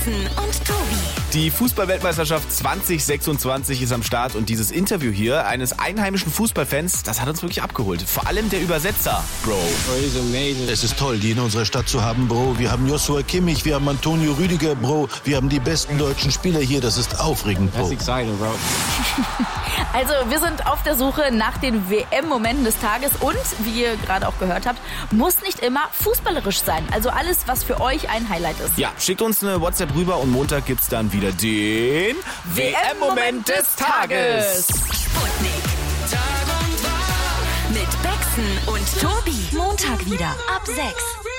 Maßen und Tobi. Die Fußball-Weltmeisterschaft 2026 ist am Start und dieses Interview hier eines einheimischen Fußballfans, das hat uns wirklich abgeholt. Vor allem der Übersetzer, Bro. Es ist toll, die in unserer Stadt zu haben, Bro. Wir haben Joshua Kimmich, wir haben Antonio Rüdiger, Bro. Wir haben die besten deutschen Spieler hier. Das ist aufregend, Bro. Also wir sind auf der Suche nach den WM-Momenten des Tages und, wie ihr gerade auch gehört habt, muss nicht immer fußballerisch sein. Also alles, was für euch ein Highlight ist. Ja, schickt uns eine WhatsApp rüber und Montag gibt's dann wieder den WM-Moment des Tages. Sputnik. Mit Bexen und Tobi. Montag wieder ab 6.